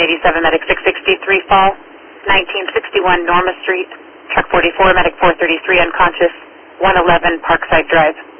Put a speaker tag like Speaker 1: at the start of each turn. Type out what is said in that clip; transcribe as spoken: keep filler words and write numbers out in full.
Speaker 1: eighty-seven, medic six sixty-three fall, nineteen sixty-one Norma Street, truck forty-four, medic four thirty-three unconscious, one eleven Parkside Drive.